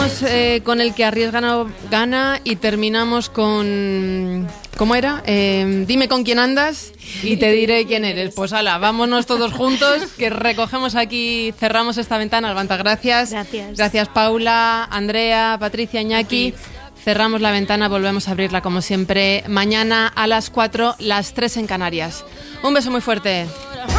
Con el que arriesga no gana y terminamos con... ¿Cómo era? Dime con quién andas y te diré quién eres. Pues ala, vámonos todos juntos, que recogemos aquí, cerramos esta ventana. Albanta, gracias. Gracias Paula, Andrea, Patricia, Iñaki. Cerramos la ventana, volvemos a abrirla como siempre mañana a las 4, las 3 en Canarias. Un beso muy fuerte.